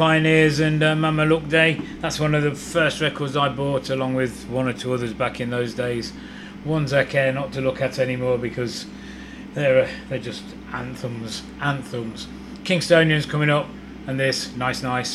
Pioneers and Mama Look Day. That's one of the first records I bought, along with one or two others back in those days. Ones I care not to look at anymore because they're just anthems. Kingstonians coming up, and this Nice Nice.